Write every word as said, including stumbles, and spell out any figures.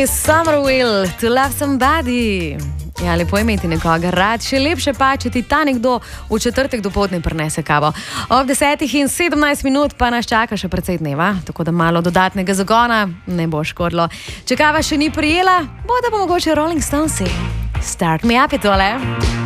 Billy Somerville, To Love Somebody. Ja, lepo je imeti nekoga rad, še lepše pa, če ti ta nekdo v četrtek dopoldne prinese kavo. Ob desetih in sedemnajst minut pa nas čaka še precej dneva, tako da malo dodatnega zagona ne bo škodilo. Če kava še ni prijela, bo da bo mogoče Rolling Stonesi. Start me up je tole.